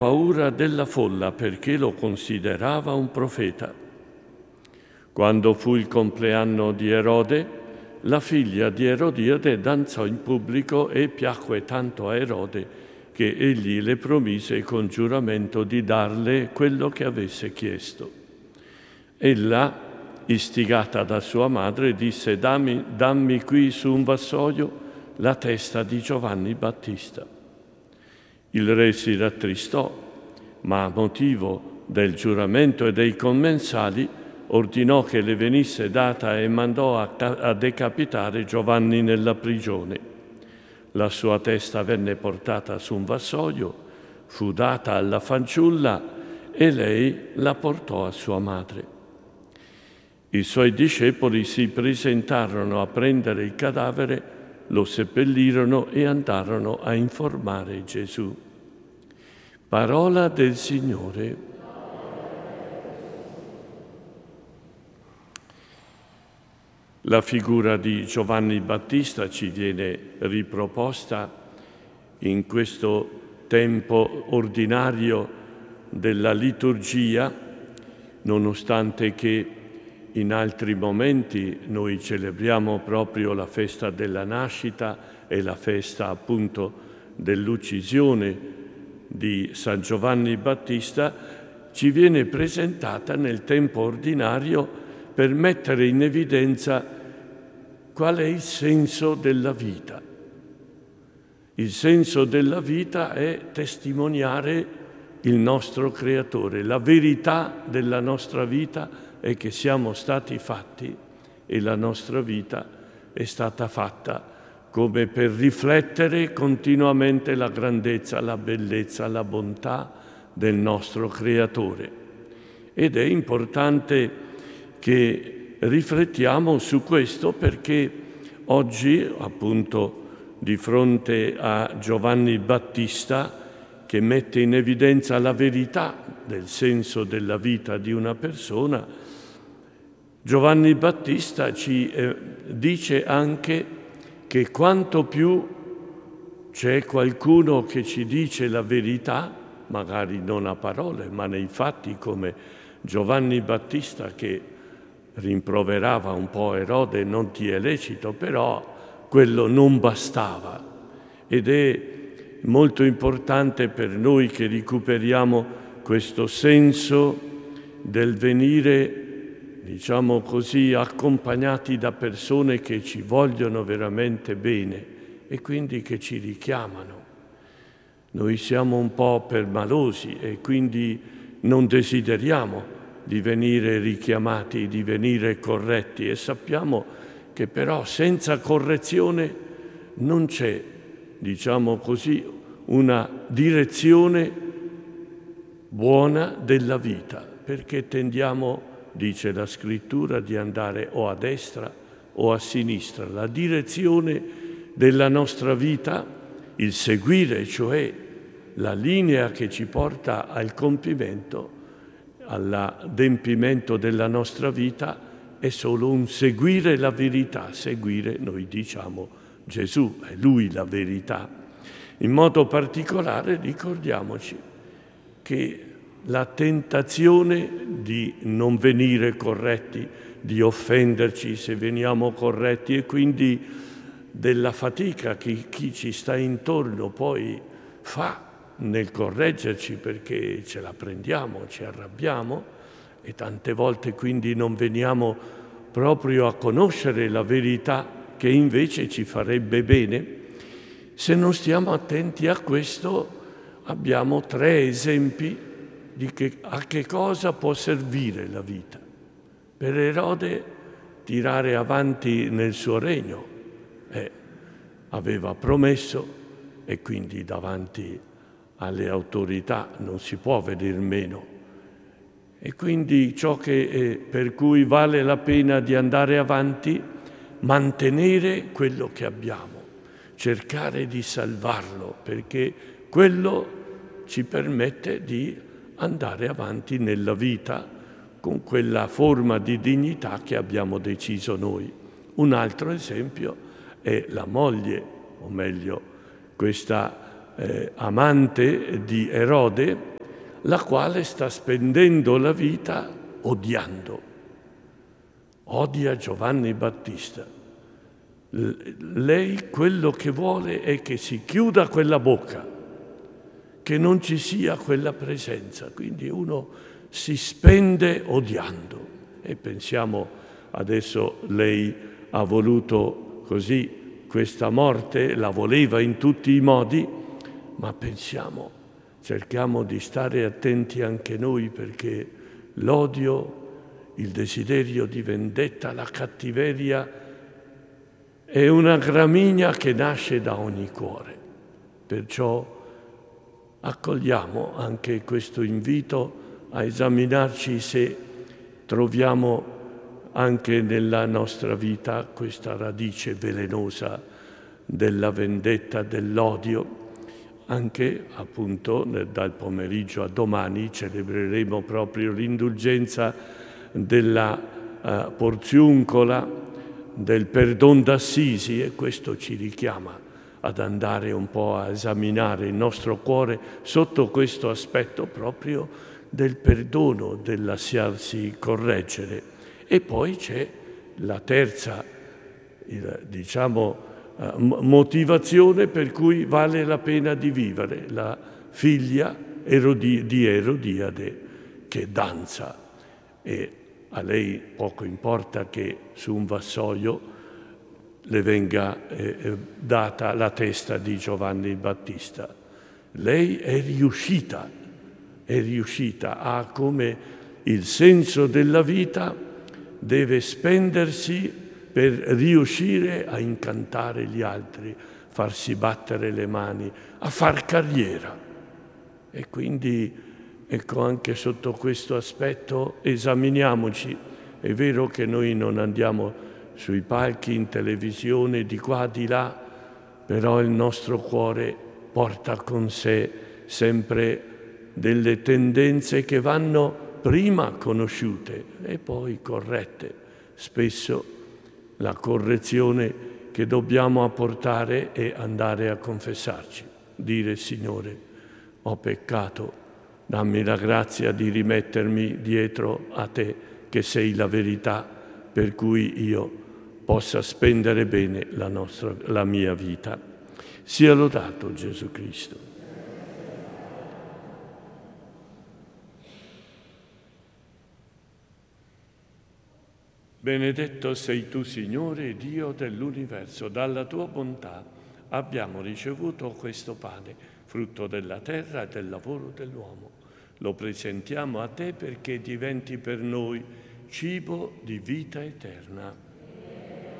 paura della folla perché lo considerava un profeta. Quando fu il compleanno di Erode, la figlia di Erodiade danzò in pubblico e piacque tanto a Erode che egli le promise con giuramento di darle quello che avesse chiesto. Ella, istigata da sua madre, disse: dammi qui su un vassoio la testa di Giovanni Battista. Il re si rattristò, ma a motivo del giuramento e dei commensali ordinò che le venisse data e mandò a decapitare Giovanni nella prigione. La sua testa venne portata su un vassoio, fu data alla fanciulla e lei la portò a sua madre. I suoi discepoli si presentarono a prendere il cadavere, lo seppellirono e andarono a informare Gesù. Parola del Signore. La figura di Giovanni Battista ci viene riproposta in questo tempo ordinario della liturgia, nonostante che in altri momenti noi celebriamo proprio la festa della nascita e la festa appunto dell'uccisione di San Giovanni Battista, ci viene presentata nel tempo ordinario per mettere in evidenza qual è il senso della vita. Il senso della vita è testimoniare il nostro Creatore. La verità della nostra vita è che siamo stati fatti e la nostra vita è stata fatta come per riflettere continuamente la grandezza, la bellezza, la bontà del nostro Creatore. Ed è importante che riflettiamo su questo perché oggi, appunto, di fronte a Giovanni Battista, che mette in evidenza la verità del senso della vita di una persona, Giovanni Battista ci dice anche che quanto più c'è qualcuno che ci dice la verità, magari non a parole, ma nei fatti, come Giovanni Battista che rimproverava un po' Erode: non ti è lecito, però quello non bastava. Ed è molto importante per noi che recuperiamo questo senso del venire, diciamo così, accompagnati da persone che ci vogliono veramente bene e quindi che ci richiamano. Noi siamo un po' permalosi e quindi non desideriamo di venire richiamati, di venire corretti, e sappiamo che però senza correzione non c'è, diciamo così, una direzione buona della vita, perché tendiamo, dice la Scrittura, di andare o a destra o a sinistra. La direzione della nostra vita, il seguire, cioè la linea che ci porta al compimento, all'adempimento della nostra vita, è solo un seguire la verità. Seguire, noi diciamo, Gesù, è Lui la verità. In modo particolare ricordiamoci che la tentazione di non venire corretti, di offenderci se veniamo corretti, e quindi della fatica che chi ci sta intorno poi fa nel correggerci perché ce la prendiamo, ci arrabbiamo e tante volte quindi non veniamo proprio a conoscere la verità che invece ci farebbe bene. Se non stiamo attenti a questo, abbiamo 3 esempi a che cosa può servire la vita. Per Erode tirare avanti nel suo regno, aveva promesso e quindi davanti alle autorità non si può venir meno. E quindi ciò per cui vale la pena di andare avanti, mantenere quello che abbiamo, cercare di salvarlo, perché quello ci permette di andare avanti nella vita con quella forma di dignità che abbiamo deciso noi. Un altro esempio è la moglie, o meglio, questa amante di Erode, la quale sta spendendo la vita odiando. Odia Giovanni Battista. Lei quello che vuole è che si chiuda quella bocca, che non ci sia quella presenza. Quindi uno si spende odiando. E pensiamo, adesso lei ha voluto così questa morte, la voleva in tutti i modi, ma pensiamo, cerchiamo di stare attenti anche noi, perché l'odio, il desiderio di vendetta, la cattiveria è una gramigna che nasce da ogni cuore. Perciò accogliamo anche questo invito a esaminarci se troviamo anche nella nostra vita questa radice velenosa della vendetta, dell'odio. Anche appunto dal pomeriggio a domani celebreremo proprio l'indulgenza della Porziuncola, del Perdon d'Assisi, e questo ci richiama ad andare un po' a esaminare il nostro cuore sotto questo aspetto proprio del perdono, del lasciarsi correggere. E poi c'è la terza, motivazione per cui vale la pena di vivere, la figlia di Erodiade che danza, e a lei poco importa che su un vassoio le venga data la testa di Giovanni Battista. Lei è riuscita, ha come il senso della vita, deve spendersi per riuscire a incantare gli altri, farsi battere le mani, a far carriera. E quindi, ecco, anche sotto questo aspetto esaminiamoci. È vero che noi non andiamo sui palchi, in televisione, di qua, di là, però il nostro cuore porta con sé sempre delle tendenze che vanno prima conosciute e poi corrette. Spesso la correzione che dobbiamo apportare è andare a confessarci, dire: Signore, ho peccato, dammi la grazia di rimettermi dietro a te, che sei la verità, per cui io possa spendere bene la mia vita. Sia lodato Gesù Cristo. Benedetto sei tu, Signore, Dio dell'universo. Dalla tua bontà abbiamo ricevuto questo pane, frutto della terra e del lavoro dell'uomo. Lo presentiamo a te perché diventi per noi cibo di vita eterna.